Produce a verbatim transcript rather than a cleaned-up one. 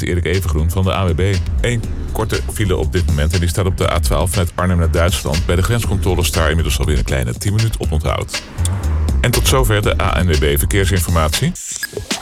is Erik Evengroen van de A W B. Eén korte file op dit moment en die staat op de A twaalf vanuit Arnhem naar Duitsland. Bij de grenscontroles daar inmiddels alweer een kleine tien minuten op onthoud. En tot zover de A N W B Verkeersinformatie.